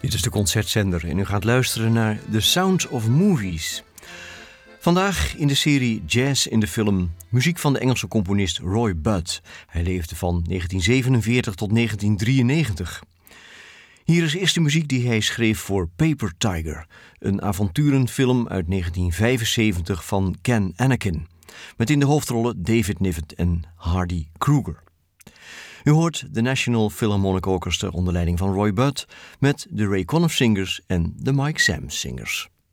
Dit is de Concertzender en u gaat luisteren naar The Sound of Movies. Vandaag in de serie Jazz in de Film muziek van de Engelse componist Roy Budd. Hij leefde van 1947 tot 1993. Hier is eerst de muziek die hij schreef voor Paper Tiger, een avonturenfilm uit 1975 van Ken Anakin, met in de hoofdrollen David Niven en Hardy Kruger. U hoort de National Philharmonic Orchestra onder leiding van Roy Budd met de Ray Conniff Singers en de Mike Sammes Singers.